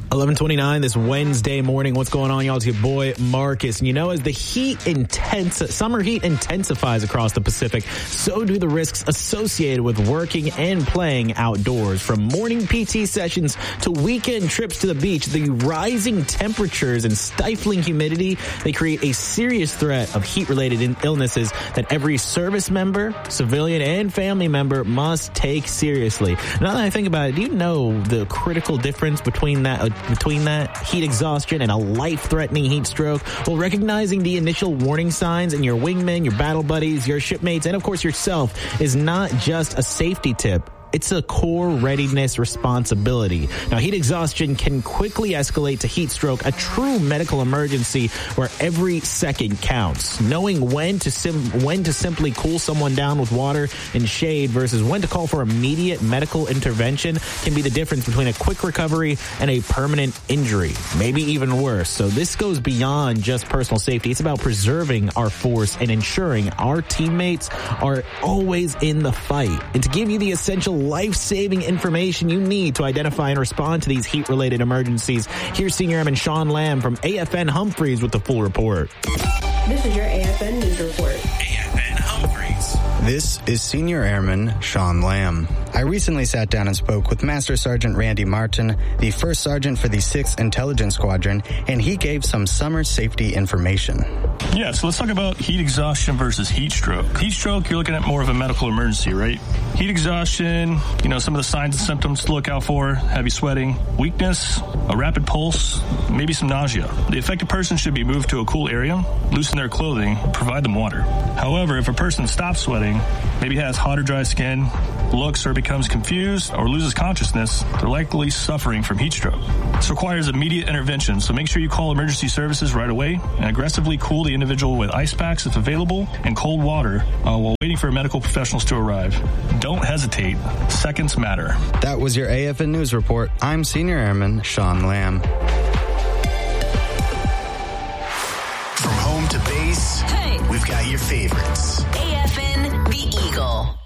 11:29 this Wednesday morning. What's going on, y'all? It's your boy Marcus. And as the summer heat intensifies across the Pacific, so do the risks associated with working and playing outdoors. From morning PT sessions to weekend trips to the beach, the rising temperatures and stifling humidity, they create a serious threat of heat-related illnesses that every service member, civilian, and family member must take seriously. Now that I think about it, do you know the critical difference between that heat exhaustion and a life-threatening heat stroke? Well, recognizing the initial warning signs in your wingmen, your battle buddies, your shipmates, and of course yourself is not just a safety tip. It's a core readiness responsibility. Now, heat exhaustion can quickly escalate to heat stroke, a true medical emergency where every second counts. Knowing when to simply cool someone down with water and shade versus when to call for immediate medical intervention can be the difference between a quick recovery and a permanent injury, maybe even worse. So this goes beyond just personal safety. It's about preserving our force and ensuring our teammates are always in the fight. And to give you the essential life-saving information you need to identify and respond to these heat-related emergencies, here's Senior Airman Sean Lamb from AFN Humphreys with the full report. This is your AFN News Report. AFN Humphreys. This is Senior Airman Sean Lamb. I recently sat down and spoke with Master Sergeant Randy Martin, the first sergeant for the 6th Intelligence Squadron, and he gave some summer safety information. Yeah, so let's talk about heat exhaustion versus heat stroke. Heat stroke, you're looking at more of a medical emergency, right? Heat exhaustion, some of the signs and symptoms to look out for: heavy sweating, weakness, a rapid pulse, maybe some nausea. The affected person should be moved to a cool area, loosen their clothing, provide them water. However, if a person stops sweating, maybe has hot or dry skin, looks or becomes confused, or loses consciousness, they're likely suffering from heat stroke. This requires immediate intervention, so make sure you call emergency services right away and aggressively cool the individual with ice packs if available and cold water while waiting for medical professionals to arrive. Don't hesitate. Seconds matter. That was your AFN News Report. I'm Senior Airman Sean Lamb. From home to base, we've got your favorites. AFN The Eagle.